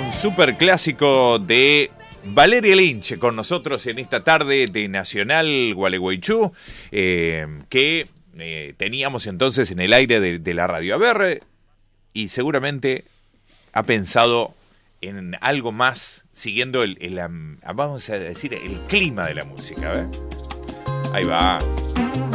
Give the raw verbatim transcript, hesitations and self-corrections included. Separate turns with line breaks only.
un super clásico de Valeria Lynch con nosotros en esta tarde de Nacional Gualeguaychú, eh, que eh, teníamos entonces en el aire de, de la radio. A ver, y seguramente ha pensado en algo más, siguiendo el, el, vamos a decir, el clima de la música. A ver, ahí va.